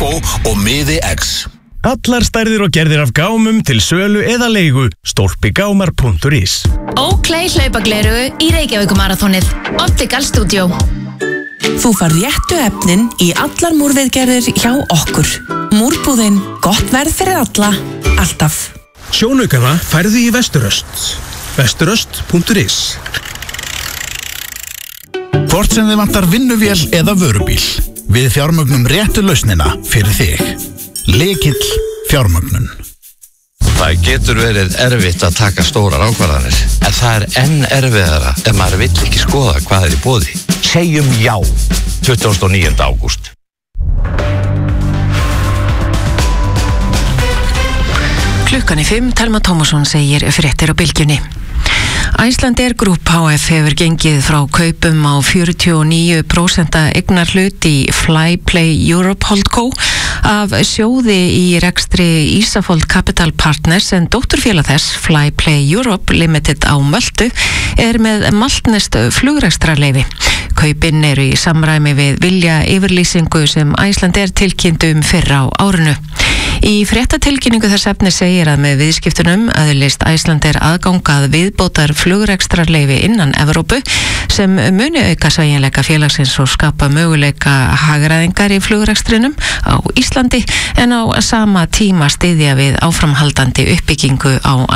Turbo og Miði X. Allar stærðir og gerðir af gámum til sölu eða leigu. Stolpigámar.is. Oakley hlaupagleru í Reykjavíkumarathonið. Optical Studio. Þú fær réttu efnin í allar múrviðgerðir hjá okkur. Múrbúðin, gott verð fyrir alla, alltaf. Sjónaukana færðu í Vesturöst. Vesturöst.is. Hvort sem þið vantar vinnuvél eða vörubíl, við fjármögnum réttu lausnina fyrir þig. Lykill fjármögnun. Það getur verið erfitt að taka stórar ákvarðanir, en það enn erfiðara ef maður vill ekki skoða hvað í boði. Segjum já, 29. ágúst. Klukkan 5, Telma Tómasson segir fréttir á bylgjunni. Icelandair Group HF hefur gengið frá kaupum á 49% eignarhlut í Flyplay Europe Holdco af sjóði í rekstri Ísafold Capital Partners en dótturfélag þess, Flyplay Europe Limited á Möltu, með maltneskt flugrekstrarleyfi. Kaupin eru í samræmi við vilja yfirlýsingu sem Icelandair tilkynntu fyrr á árinu. Í fréttatilkynningu þess efnis segir að með viðskiptunum öðlist Icelandair aðgangað viðbótar flugrekstrarleyfi innan Evrópu sem muni auka sveigjanleika félagsins og skapa möguleika hagræðingar í flugrekstrinum á Íslandi en á sama tíma styðja við áframhaldandi uppbyggingu á